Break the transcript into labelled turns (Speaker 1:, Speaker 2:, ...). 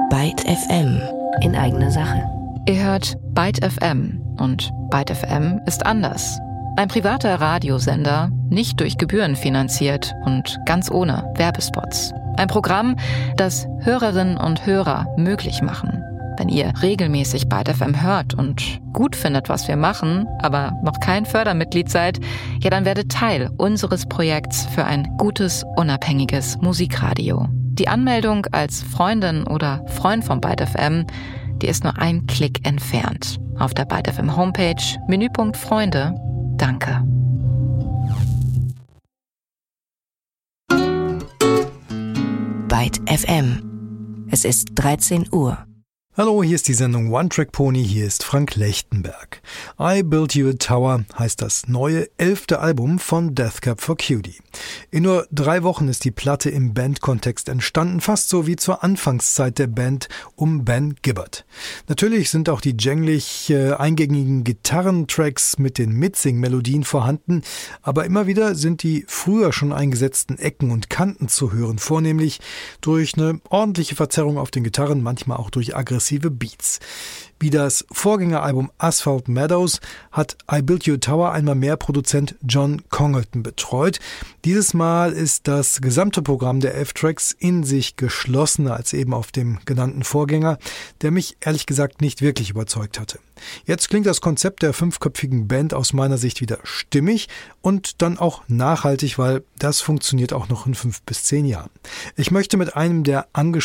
Speaker 1: Byte FM in eigener Sache.
Speaker 2: Ihr hört Byte FM und Byte FM ist anders. Ein privater Radiosender, nicht durch Gebühren finanziert und ganz ohne Werbespots. Ein Programm, das Hörerinnen und Hörer möglich machen. Wenn ihr regelmäßig Byte FM hört und gut findet, was wir machen, aber noch kein Fördermitglied seid, ja, dann werdet Teil unseres Projekts für ein gutes, unabhängiges Musikradio. Die Anmeldung als Freundin oder Freund von Byte FM, die ist nur ein Klick entfernt. Auf der Byte FM Homepage, Menüpunkt Freunde. Danke.
Speaker 1: Byte FM. Es ist 13 Uhr.
Speaker 3: Hallo, hier ist die Sendung One Track Pony, hier ist Frank Lechtenberg. I Built You a Tower heißt das neue 11. Album von Death Cab for Cutie. In nur 3 Wochen ist die Platte im Bandkontext entstanden, fast so wie zur Anfangszeit der Band um Ben Gibbard. Natürlich sind auch die jänglich eingängigen Gitarrentracks mit den Mitsing-Melodien vorhanden, aber immer wieder sind die früher schon eingesetzten Ecken und Kanten zu hören, vornehmlich durch eine ordentliche Verzerrung auf den Gitarren, manchmal auch durch aggressive Beats. Wie das Vorgängeralbum Asphalt Meadows hat I Built You a Tower einmal mehr Produzent John Congleton betreut. Dieses Mal ist das gesamte Programm der 11 Tracks in sich geschlossener als eben auf dem genannten Vorgänger, der mich ehrlich gesagt nicht wirklich überzeugt hatte. Jetzt klingt das Konzept der 5-köpfigen Band aus meiner Sicht wieder stimmig und dann auch nachhaltig, weil das funktioniert auch noch in 5 bis 10 Jahren. Ich möchte mit einem der angesprochenen